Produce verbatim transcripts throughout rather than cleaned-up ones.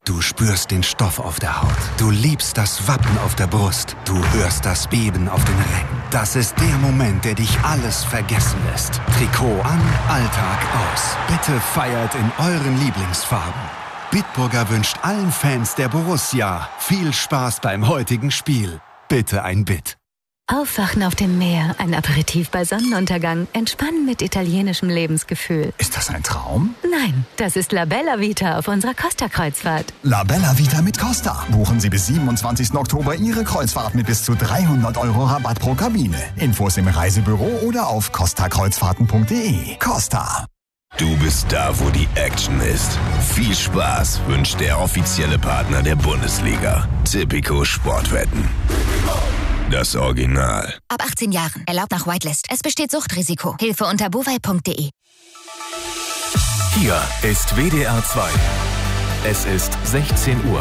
Du spürst den Stoff auf der Haut. Du liebst das Wappen auf der Brust. Du hörst das Beben auf den Rängen. Das ist der Moment, der dich alles vergessen lässt. Trikot an, Alltag aus. Bitte feiert in euren Lieblingsfarben. Bitburger wünscht allen Fans der Borussia viel Spaß beim heutigen Spiel. Bitte ein Bit. Aufwachen auf dem Meer, ein Aperitif bei Sonnenuntergang, entspannen mit italienischem Lebensgefühl. Ist das ein Traum? Nein, das ist La Bella Vita auf unserer Costa-Kreuzfahrt. La Bella Vita mit Costa. Buchen Sie bis siebenundzwanzigsten Oktober Ihre Kreuzfahrt mit bis zu dreihundert Euro Rabatt pro Kabine. Infos im Reisebüro oder auf costa kreuzfahrten punkt de. Costa. Du bist da, wo die Action ist. Viel Spaß wünscht der offizielle Partner der Bundesliga. Tipico Sportwetten. Das Original. Ab achtzehn Jahren. Erlaubt nach Whitelist. Es besteht Suchtrisiko. Hilfe unter bovai punkt de. Hier ist W D R zwei. Es ist sechzehn Uhr.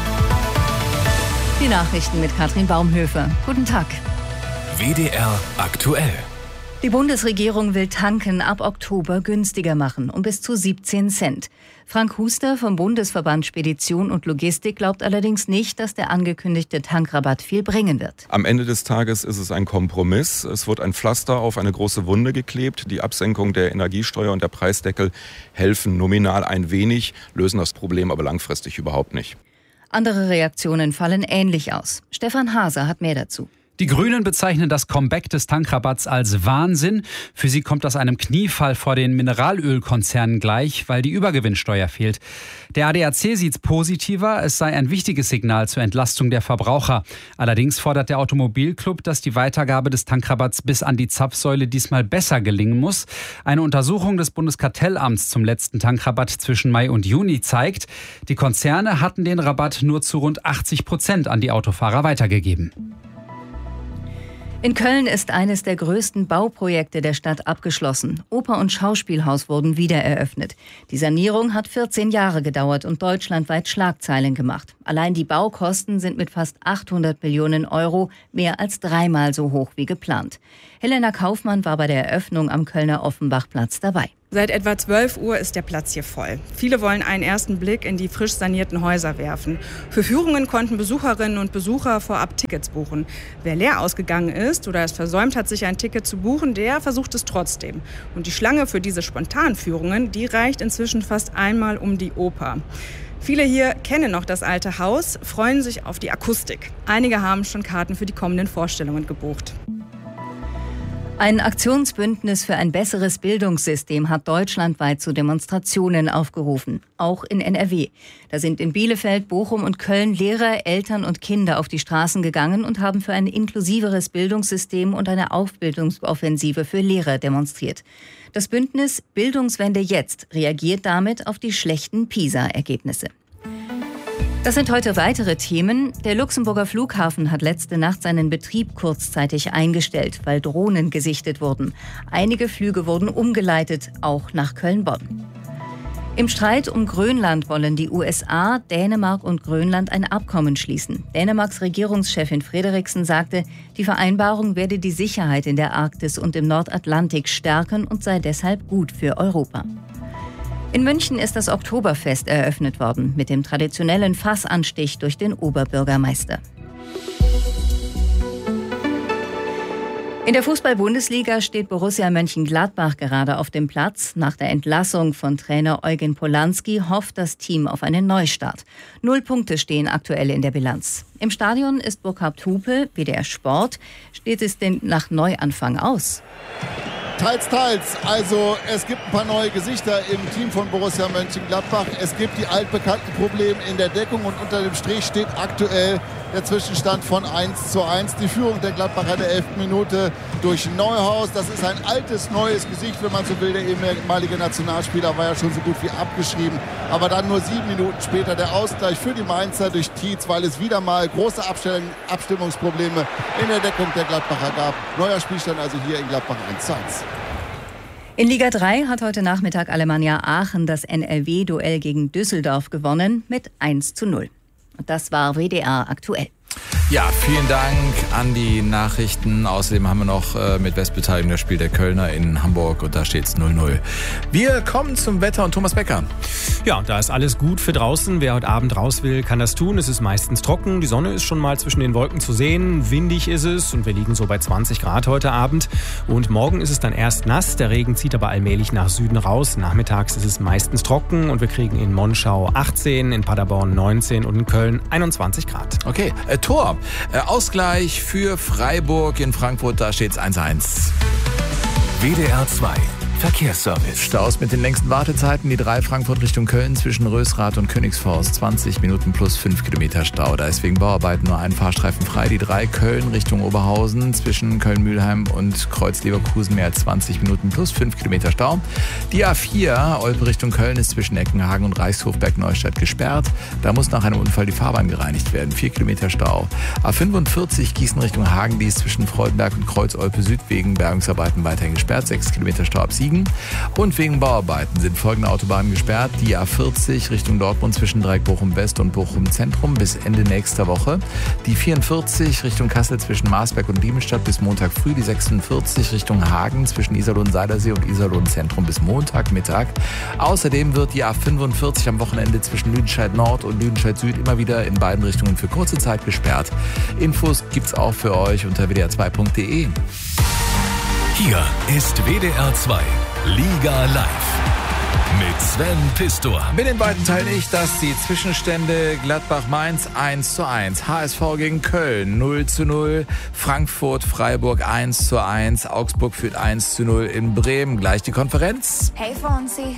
Die Nachrichten mit Katrin Baumhöfer. Guten Tag. W D R aktuell. Die Bundesregierung will Tanken ab Oktober günstiger machen, um bis zu siebzehn Cent. Frank Huster vom Bundesverband Spedition und Logistik glaubt allerdings nicht, dass der angekündigte Tankrabatt viel bringen wird. Am Ende des Tages ist es ein Kompromiss. Es wird ein Pflaster auf eine große Wunde geklebt. Die Absenkung der Energiesteuer und der Preisdeckel helfen nominal ein wenig, lösen das Problem aber langfristig überhaupt nicht. Andere Reaktionen fallen ähnlich aus. Stefan Haser hat mehr dazu. Die Grünen bezeichnen das Comeback des Tankrabatts als Wahnsinn. Für sie kommt das einem Kniefall vor den Mineralölkonzernen gleich, weil die Übergewinnsteuer fehlt. Der A D A C sieht's positiver, es sei ein wichtiges Signal zur Entlastung der Verbraucher. Allerdings fordert der Automobilclub, dass die Weitergabe des Tankrabatts bis an die Zapfsäule diesmal besser gelingen muss. Eine Untersuchung des Bundeskartellamts zum letzten Tankrabatt zwischen Mai und Juni zeigt, die Konzerne hatten den Rabatt nur zu rund achtzig Prozent an die Autofahrer weitergegeben. In Köln ist eines der größten Bauprojekte der Stadt abgeschlossen. Oper- und Schauspielhaus wurden wieder eröffnet. Die Sanierung hat vierzehn Jahre gedauert und deutschlandweit Schlagzeilen gemacht. Allein die Baukosten sind mit fast achthundert Millionen Euro mehr als dreimal so hoch wie geplant. Helena Kaufmann war bei der Eröffnung am Kölner Offenbachplatz dabei. Seit etwa zwölf Uhr ist der Platz hier voll. Viele wollen einen ersten Blick in die frisch sanierten Häuser werfen. Für Führungen konnten Besucherinnen und Besucher vorab Tickets buchen. Wer leer ausgegangen ist oder es versäumt hat, sich ein Ticket zu buchen, der versucht es trotzdem. Und die Schlange für diese Spontanführungen, die reicht inzwischen fast einmal um die Oper. Viele hier kennen noch das alte Haus, freuen sich auf die Akustik. Einige haben schon Karten für die kommenden Vorstellungen gebucht. Ein Aktionsbündnis für ein besseres Bildungssystem hat deutschlandweit zu Demonstrationen aufgerufen, auch in N R W. Da sind in Bielefeld, Bochum und Köln Lehrer, Eltern und Kinder auf die Straßen gegangen und haben für ein inklusiveres Bildungssystem und eine Aufbildungsoffensive für Lehrer demonstriert. Das Bündnis Bildungswende jetzt reagiert damit auf die schlechten PISA-Ergebnisse. Das sind heute weitere Themen. Der Luxemburger Flughafen hat letzte Nacht seinen Betrieb kurzzeitig eingestellt, weil Drohnen gesichtet wurden. Einige Flüge wurden umgeleitet, auch nach Köln-Bonn. Im Streit um Grönland wollen die U S A, Dänemark und Grönland ein Abkommen schließen. Dänemarks Regierungschefin Frederiksen sagte, die Vereinbarung werde die Sicherheit in der Arktis und im Nordatlantik stärken und sei deshalb gut für Europa. In München ist das Oktoberfest eröffnet worden mit dem traditionellen Fassanstich durch den Oberbürgermeister. In der Fußball-Bundesliga steht Borussia Mönchengladbach gerade auf dem Platz. Nach der Entlassung von Trainer Eugen Polanski hofft das Team auf einen Neustart. Null Punkte stehen aktuell in der Bilanz. Im Stadion ist Burkhard Hupe, W D R Sport. Steht es denn nach Neuanfang aus? Teils, teils. Also es gibt ein paar neue Gesichter im Team von Borussia Mönchengladbach. Es gibt die altbekannten Probleme in der Deckung und unter dem Strich steht aktuell der Zwischenstand von eins zu eins. Die Führung der Gladbacher in der elften Minute durch Neuhaus. Das ist ein altes, neues Gesicht, wenn man so will. Der ehemalige Nationalspieler war ja schon so gut wie abgeschrieben. Aber dann nur sieben Minuten später der Ausgleich für die Mainzer durch Tietz, weil es wieder mal große Abstimmungsprobleme in der Deckung der Gladbacher gab. Neuer Spielstand also hier in Gladbach eins zu eins. In Liga drei hat heute Nachmittag Alemannia Aachen das N R W-Duell gegen Düsseldorf gewonnen mit eins zu null. Und das war W D R aktuell. Ja, vielen Dank an die Nachrichten. Außerdem haben wir noch äh, mit Westbeteiligung das Spiel der Kölner in Hamburg und da steht es null null. Wir kommen zum Wetter und Thomas Becker. Ja, da ist alles gut für draußen. Wer heute Abend raus will, kann das tun. Es ist meistens trocken. Die Sonne ist schon mal zwischen den Wolken zu sehen. Windig ist es und wir liegen so bei zwanzig Grad heute Abend. Und morgen ist es dann erst nass. Der Regen zieht aber allmählich nach Süden raus. Nachmittags ist es meistens trocken und wir kriegen in Monschau achtzehn, in Paderborn neunzehn und in Köln einundzwanzig Grad. Okay, äh, Tor. Äh, Ausgleich für Freiburg in Frankfurt, da steht es eins eins. W D R zwei Verkehrsservice. Staus mit den längsten Wartezeiten. Die drei Frankfurt Richtung Köln zwischen Rösrath und Königsforst. zwanzig Minuten plus fünf Kilometer Stau. Da ist wegen Bauarbeiten nur ein Fahrstreifen frei. Die drei Köln Richtung Oberhausen zwischen Köln-Mühlheim und Kreuz-Leverkusen mehr als zwanzig Minuten plus fünf Kilometer Stau. Die A vier Olpe Richtung Köln ist zwischen Eckenhagen und Reichshofberg-Neustadt gesperrt. Da muss nach einem Unfall die Fahrbahn gereinigt werden. vier Kilometer Stau. A fünfundvierzig Gießen Richtung Hagen. Die ist zwischen Freudenberg und Kreuz-Olpe Süd wegen Bergungsarbeiten weiterhin gesperrt. sechs Kilometer Stau ab Siegen. Und wegen Bauarbeiten sind folgende Autobahnen gesperrt. Die A vierzig Richtung Dortmund zwischen Dreieck Bochum West und Bochum Zentrum bis Ende nächster Woche. Die vierundvierzig Richtung Kassel zwischen Marsberg und Liebenstadt bis Montag früh. Die sechsundvierzig Richtung Hagen zwischen Iserlohn-Seilersee und Iserlohn Zentrum bis Montagmittag. Außerdem wird die A fünfundvierzig am Wochenende zwischen Lüdenscheid Nord und Lüdenscheid Süd immer wieder in beiden Richtungen für kurze Zeit gesperrt. Infos gibt's auch für euch unter w d r zwei punkt d e. Hier ist W D R zwei Liga Live mit Sven Pistor. Mit den beiden teile ich das die Zwischenstände Gladbach-Mainz eins zu eins, H S V gegen Köln null zu null, Frankfurt-Freiburg eins zu eins, Augsburg führt eins zu null in Bremen. Gleich die Konferenz. Hey Fonzie.